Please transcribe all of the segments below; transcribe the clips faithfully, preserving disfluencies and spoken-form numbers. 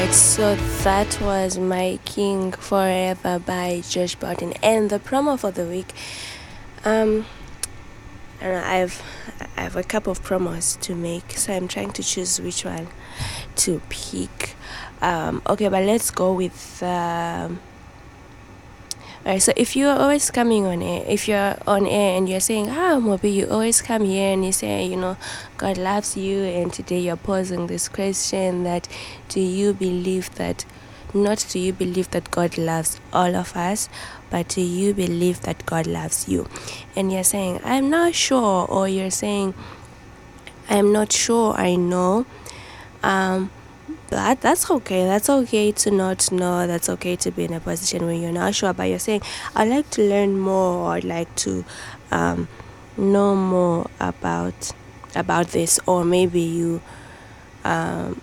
So that was My King Forever by Josh Barton. And the promo for the week, um, I don't know, I've I have a couple of promos to make, so I'm trying to choose which one to pick. Um, okay, but let's go with. Um, Alright, so if you're always coming on air, if you're on air and you're saying, ah, Mobi, you always come here and you say, you know, God loves you, and today you're posing this question that, do you believe that, not do you believe that God loves all of us, but do you believe that God loves you? And you're saying, I'm not sure, or you're saying, I'm not sure, I know. Um, But that's okay. That's okay to not know. That's okay to be in a position where you're not sure, but you're saying, I'd like to learn more, or I'd like to um, know more about about this, or maybe you um,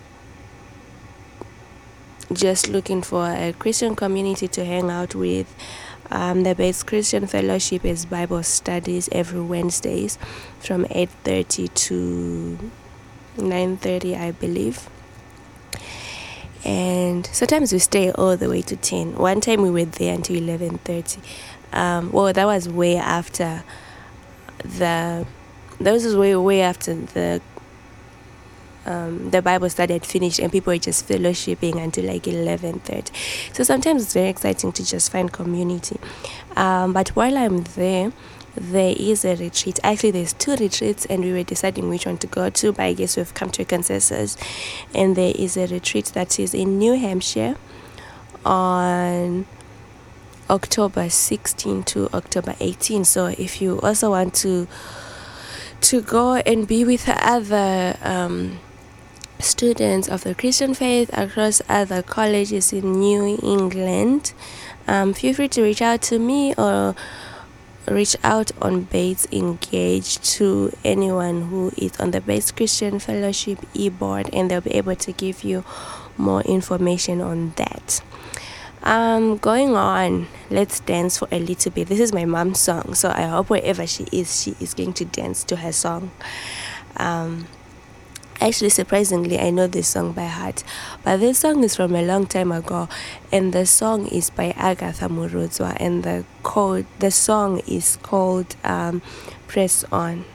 just looking for a Christian community to hang out with. Um, the Base Christian Fellowship is Bible studies every Wednesdays from eight thirty to nine thirty, I believe. And sometimes we stay all the way to ten. One time we were there until eleven thirty. Um, well, that was way after the... That was way, way after the um, the Bible study had finished and people were just fellowshipping until like eleven thirty. So sometimes it's very exciting to just find community. Um, but while I'm there, there is a retreat. Actually, there's two retreats, and we were deciding which one to go to, but I guess we've come to a consensus. And there is a retreat that is in New Hampshire on October sixteenth to October eighteenth. So if you also want to to go and be with other um, students of the Christian faith across other colleges in New England, um, feel free to reach out to me, or reach out on Base Engage to anyone who is on the Base Christian Fellowship e-board, and they'll be able to give you more information on that. Um, going on, let's dance for a little bit. This is my mom's song, so I hope wherever she is, she is going to dance to her song. Um, Actually, surprisingly, I know this song by heart, but this song is from a long time ago, and the song is by Agatha Murudzwa, and the code, the song is called um, Press On.